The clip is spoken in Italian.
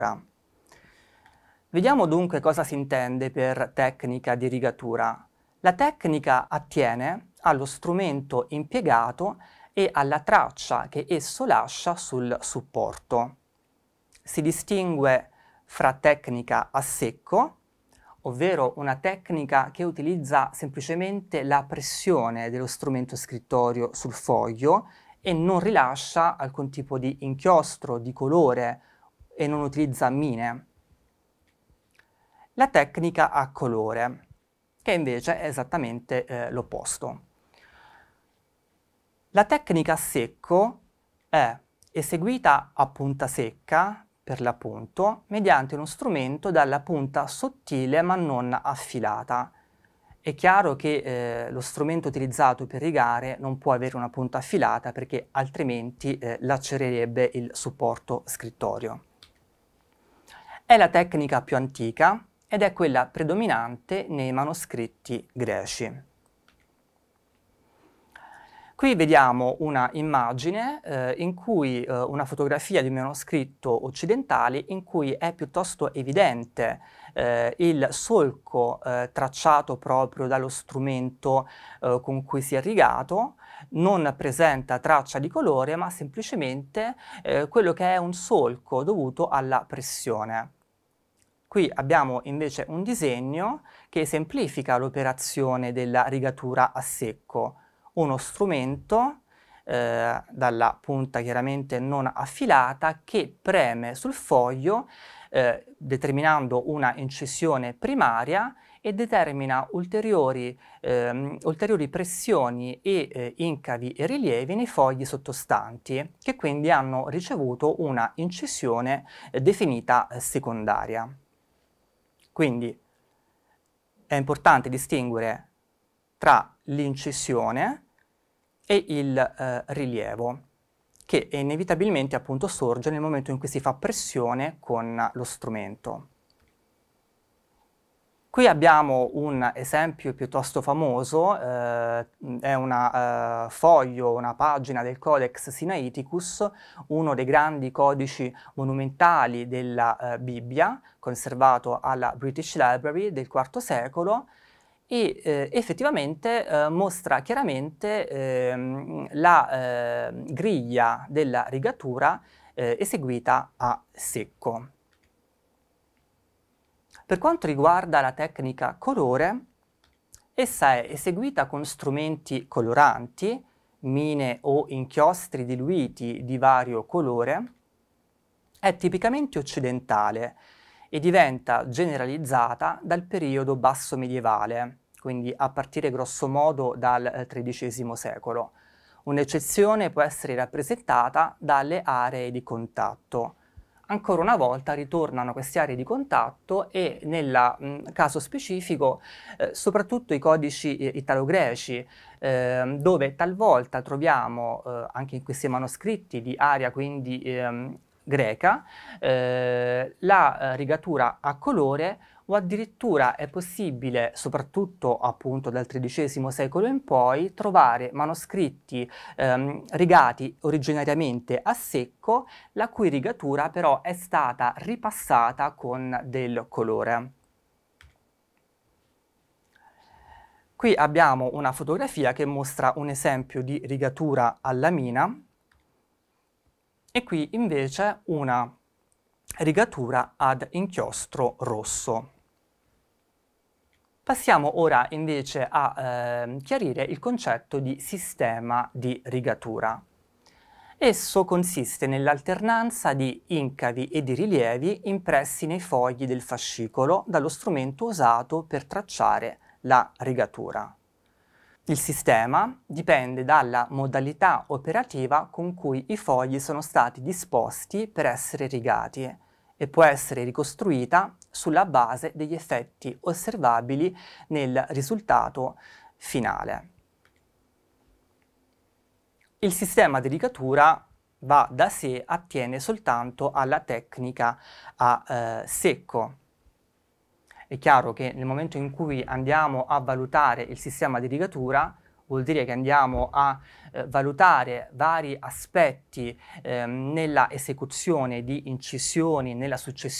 Vediamo dunque cosa si intende per tecnica di rigatura. La tecnica attiene allo strumento impiegato e alla traccia che esso lascia sul supporto. Si distingue fra tecnica a secco, ovvero una tecnica che utilizza semplicemente la pressione dello strumento scrittorio sul foglio e non rilascia alcun tipo di inchiostro, di colore e non utilizza mine. La tecnica a colore, che invece è esattamente l'opposto. La tecnica a secco è eseguita a punta secca, per l'appunto, mediante uno strumento dalla punta sottile ma non affilata. È chiaro che lo strumento utilizzato per rigare non può avere una punta affilata perché altrimenti lacererebbe il supporto scrittorio. È la tecnica più antica ed è quella predominante nei manoscritti greci. Qui vediamo una immagine in cui una fotografia di un manoscritto occidentale in cui è piuttosto evidente il solco tracciato proprio dallo strumento con cui si è rigato, non presenta traccia di colore ma semplicemente quello che è un solco dovuto alla pressione. Qui abbiamo invece un disegno che semplifica l'operazione della rigatura a secco. Uno strumento dalla punta chiaramente non affilata che preme sul foglio determinando una incisione primaria e determina ulteriori pressioni e incavi e rilievi nei fogli sottostanti che quindi hanno ricevuto una incisione definita secondaria. Quindi è importante distinguere tra l'incisione e il rilievo, che inevitabilmente appunto sorge nel momento in cui si fa pressione con lo strumento. Qui abbiamo un esempio piuttosto famoso, è un foglio, una pagina del Codex Sinaiticus, uno dei grandi codici monumentali della Bibbia, conservato alla British Library del IV secolo, e effettivamente mostra chiaramente la griglia della rigatura eseguita a secco. Per quanto riguarda la tecnica colore, essa è eseguita con strumenti coloranti, mine o inchiostri diluiti di vario colore, è tipicamente occidentale e diventa generalizzata dal periodo basso medievale, quindi a partire grosso modo dal XIII secolo. Un'eccezione può essere rappresentata dalle aree di contatto. Ancora una volta ritornano queste aree di contatto e nel caso specifico soprattutto i codici italo-greci, dove talvolta troviamo anche in questi manoscritti di area quindi greca, la rigatura a colore o addirittura è possibile, soprattutto appunto dal XIII secolo in poi, trovare manoscritti rigati originariamente a secco, la cui rigatura però è stata ripassata con del colore. Qui abbiamo una fotografia che mostra un esempio di rigatura alla mina e qui invece una rigatura ad inchiostro rosso. Passiamo ora invece a chiarire il concetto di sistema di rigatura. Esso consiste nell'alternanza di incavi e di rilievi impressi nei fogli del fascicolo dallo strumento usato per tracciare la rigatura. Il sistema dipende dalla modalità operativa con cui i fogli sono stati disposti per essere rigati e può essere ricostruita sulla base degli effetti osservabili nel risultato finale. Il sistema di rigatura va da sé, attiene soltanto alla tecnica a secco. È chiaro che nel momento in cui andiamo a valutare il sistema di rigatura, vuol dire che andiamo a valutare vari aspetti nella esecuzione di incisioni, nella successione